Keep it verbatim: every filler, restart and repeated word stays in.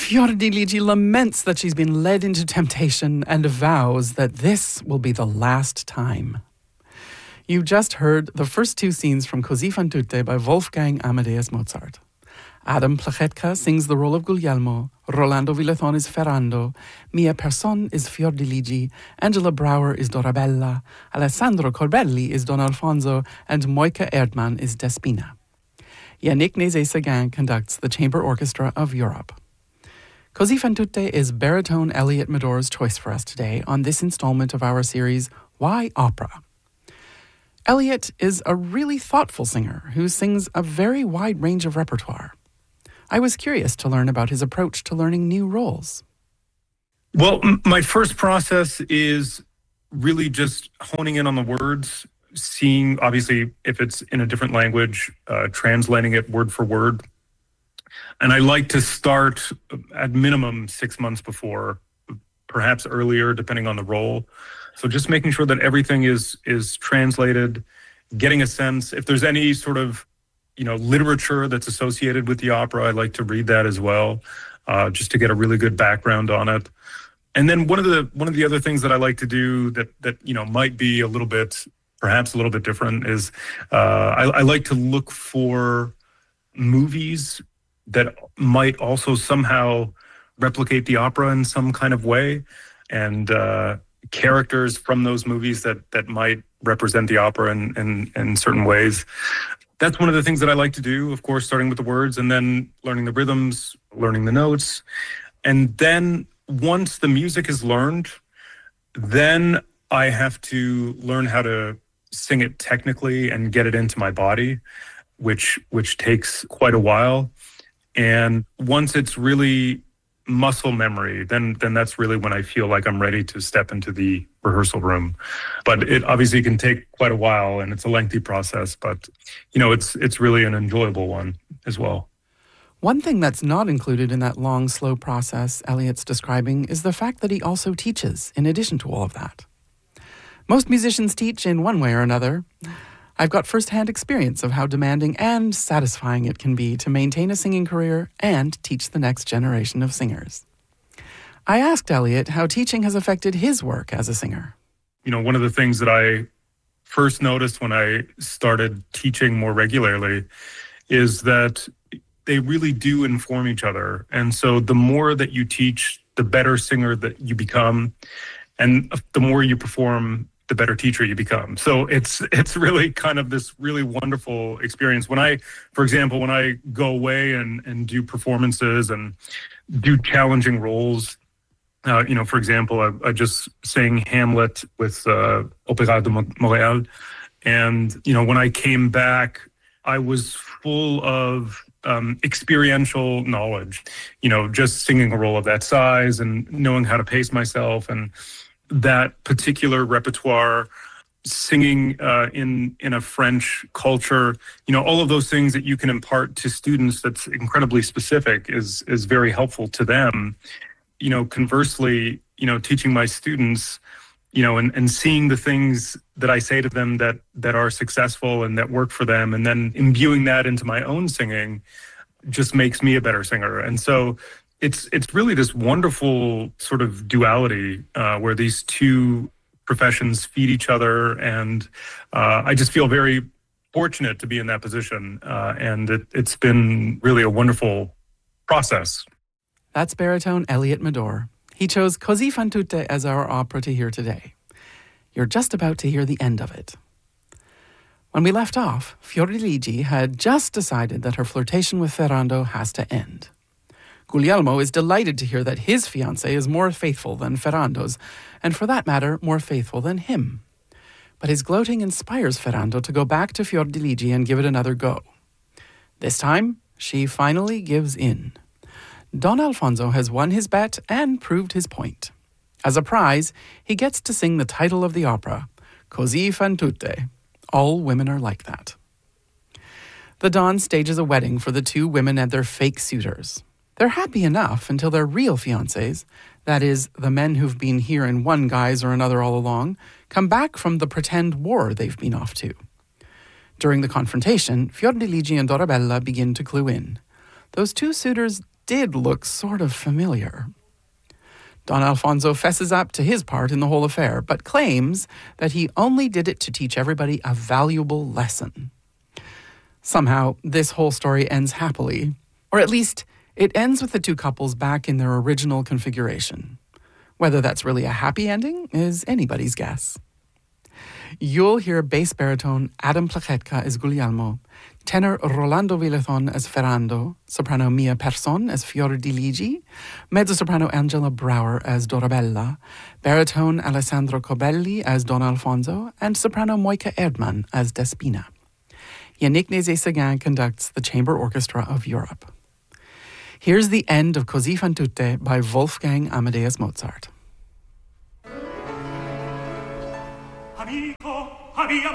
Fiordiligi laments that she's been led into temptation and vows that this will be the last time. You just heard the first two scenes from Così fan tutte by Wolfgang Amadeus Mozart. Adam Plachetka sings the role of Guglielmo, Rolando Villethon is Ferrando, Mia Persson is Fiordiligi, Angela Brauer is Dorabella, Alessandro Corbelli is Don Alfonso, and Moika Erdmann is Despina. Yannick Nézet-Séguin conducts the Chamber Orchestra of Europe. Così fan tutte is baritone Elliott Medor's choice for us today on this installment of our series, Why Opera? Elliott is a really thoughtful singer who sings a very wide range of repertoire. I was curious to learn about his approach to learning new roles. Well, m- my first process is really just honing in on the words, seeing, obviously, if it's in a different language, uh, translating it word for word. And I like to start at minimum six months before, perhaps earlier, depending on the role. So just making sure that everything is is translated, getting a sense. If there's any sort of, you know, literature that's associated with the opera, I like to read that as well, uh, just to get a really good background on it. And then one of the one of the other things that I like to do that that you know might be a little bit, perhaps a little bit different, is uh, I, I like to look for movies that might also somehow replicate the opera in some kind of way, and uh, characters from those movies that that might represent the opera in, in, in certain ways. That's one of the things that I like to do, of course, starting with the words and then learning the rhythms, learning the notes. And then once the music is learned, then I have to learn how to sing it technically and get it into my body, which which takes quite a while. And once it's really muscle memory, then then that's really when I feel like I'm ready to step into the rehearsal room. But it obviously can take quite a while, and it's a lengthy process, but you know, it's it's really an enjoyable one as well. One thing that's not included in that long, slow process Elliott's describing is the fact that he also teaches in addition to all of that. Most musicians teach in one way or another. I've got first-hand experience of how demanding and satisfying it can be to maintain a singing career and teach the next generation of singers. I asked Elliott how teaching has affected his work as a singer. You know, one of the things that I first noticed when I started teaching more regularly is that they really do inform each other. And so the more that you teach, the better singer that you become, and the more you perform, the better teacher you become. So it's it's really kind of this really wonderful experience. When I, for example, when I go away and, and do performances and do challenging roles, uh, you know, for example, I, I just sang Hamlet with uh, Opéra de Montréal. And, you know, when I came back, I was full of um, experiential knowledge, you know, just singing a role of that size and knowing how to pace myself and that particular repertoire, singing uh, in in a French culture, you know, all of those things that you can impart to students that's incredibly specific is is very helpful to them. You know, conversely, you know, teaching my students, you know, and, and seeing the things that I say to them that that are successful and that work for them, and then imbuing that into my own singing just makes me a better singer. And so It's it's really this wonderful sort of duality uh, where these two professions feed each other, and uh, I just feel very fortunate to be in that position, uh, and it, it's been really a wonderful process. That's baritone Elliott Medor. He chose Così fan tutte as our opera to hear today. You're just about to hear the end of it. When we left off, Fiordiligi had just decided that her flirtation with Ferrando has to end. Guglielmo is delighted to hear that his fiancée is more faithful than Ferrando's, and for that matter, more faithful than him. But his gloating inspires Ferrando to go back to Fiordiligi and give it another go. This time, she finally gives in. Don Alfonso has won his bet and proved his point. As a prize, he gets to sing the title of the opera, Così fan tutte. All women are like that. The Don stages a wedding for the two women and their fake suitors. They're happy enough until their real fiancés, that is, the men who've been here in one guise or another all along, come back from the pretend war they've been off to. During the confrontation, Fiordiligi and Dorabella begin to clue in. Those two suitors did look sort of familiar. Don Alfonso fesses up to his part in the whole affair, but claims that he only did it to teach everybody a valuable lesson. Somehow, this whole story ends happily, or at least it ends with the two couples back in their original configuration. Whether that's really a happy ending is anybody's guess. You'll hear bass baritone Adam Plachetka as Guglielmo, tenor Rolando Villazon as Ferrando, soprano Mia Persson as Fiordiligi, mezzo-soprano Angela Brower as Dorabella, baritone Alessandro Cobelli as Don Alfonso, and soprano Moika Erdmann as Despina. Yannick Nézet-Séguin conducts the Chamber Orchestra of Europe. Here's the end of Così fan tutte by Wolfgang Amadeus Mozart. Amico, abbiamo